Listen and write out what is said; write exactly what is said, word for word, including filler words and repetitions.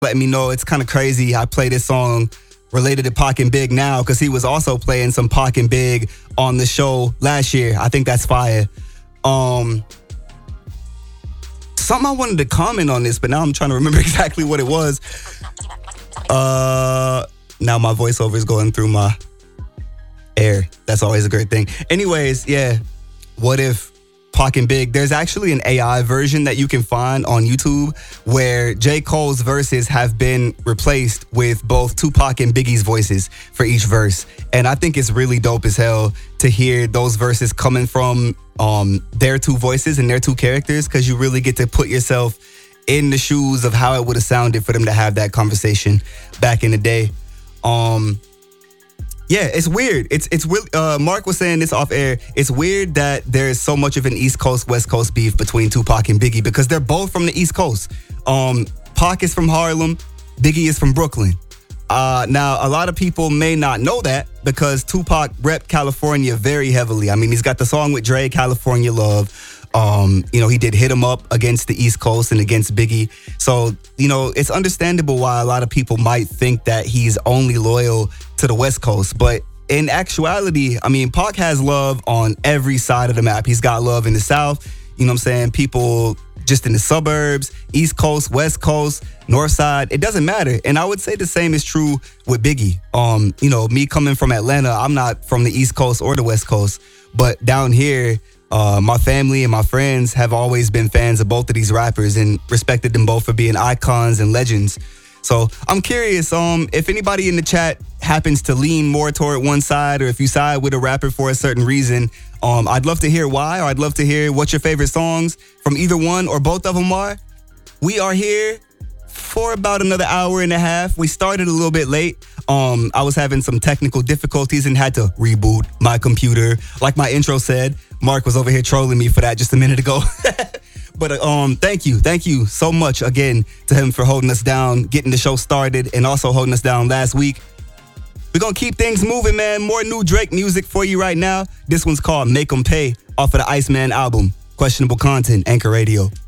letting me know it's kind of crazy. I play this song related to Pac and Big now because he was also playing some Pac and Big on the show last year. I think that's fire. Um, something I wanted to comment on this, but now I'm trying to remember exactly what it was. Uh, now my voiceover is going through my air. That's always a great thing. Anyways, yeah. What if Pac and Big? There's actually an A I version that you can find on YouTube where J. Cole's verses have been replaced with both Tupac and Biggie's voices for each verse. And I think it's really dope as hell to hear those verses coming from um, their two voices and their two characters, because you really get to put yourself in the shoes of how it would have sounded for them to have that conversation back in the day. Um, yeah, it's weird. It's it's really, uh, Mark was saying this off air. It's weird that there's so much of an East Coast, West Coast beef between Tupac and Biggie because they're both from the East Coast. Um, Pac is from Harlem, Biggie is from Brooklyn. Uh, now, a lot of people may not know that because Tupac repped California very heavily. I mean, he's got the song with Dre, California Love. Um, you know, he did Hit 'Em Up against the East Coast and against Biggie. So, you know, it's understandable why a lot of people might think that he's only loyal to the West Coast. But in actuality, I mean, Pac has love on every side of the map. He's got love in the South, you know what I'm saying? People just in the suburbs, East Coast, West Coast, North Side, it doesn't matter. And I would say the same is true with Biggie. Um, you know, me coming from Atlanta, I'm not from the East Coast or the West Coast, but down here, Uh, my family and my friends have always been fans of both of these rappers and respected them both for being icons and legends. So I'm curious um, if anybody in the chat happens to lean more toward one side or if you side with a rapper for a certain reason. Um, I'd love to hear why, or I'd love to hear what your favorite songs from either one or both of them are. We are here for about another hour and a half. We started a little bit late. Um, I was having some technical difficulties and had to reboot my computer. Like my intro said, Mark was over here trolling me for that just a minute ago. But um, thank you. Thank you so much again to him for holding us down, getting the show started, and also holding us down last week. We're going to keep things moving, man. More new Drake music for you right now. This one's called Make 'Em Pay off of the Iceman album. Questionable content, Anchor Radio.